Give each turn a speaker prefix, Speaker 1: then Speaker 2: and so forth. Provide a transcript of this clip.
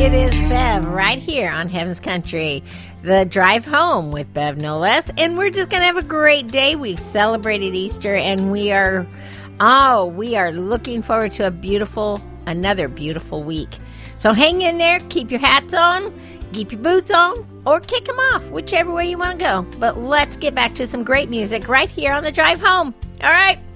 Speaker 1: It is Bev right here on Heaven's Country, the drive home with Bev, no less. And we're just going to have a great day. We've celebrated Easter, and we are looking forward to another beautiful week. So hang in there, keep your hats on, keep your boots on, or kick them off, whichever way you want to go. But let's get back to some great music right here on the drive home. All right.